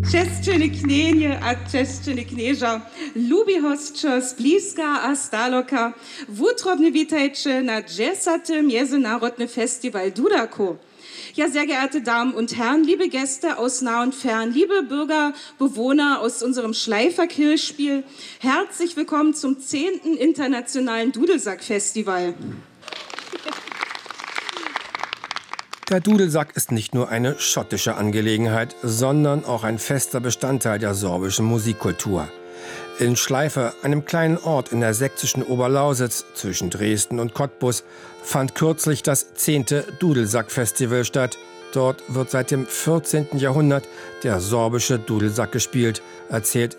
Češćene knjenje, a češćene knježa, lubi hostče z bliska a staloka, wutrobne witajcie na 10. Międzynarodny Festival Dudako. Ja, sehr geehrte Damen und Herren, liebe Gäste aus nah und fern, liebe Bürger, Bewohner aus unserem Schleifer-Kirchspiel, herzlich willkommen zum 10. Internationalen Dudelsack-Festival. Der Dudelsack ist nicht nur eine schottische Angelegenheit, sondern auch ein fester Bestandteil der sorbischen Musikkultur. In Schleifer, einem kleinen Ort in der sächsischen Oberlausitz zwischen Dresden und Cottbus, fand kürzlich das 10. Dudelsack-Festival statt. Dort wird seit dem 14. Jahrhundert der sorbische Dudelsack gespielt, erzählt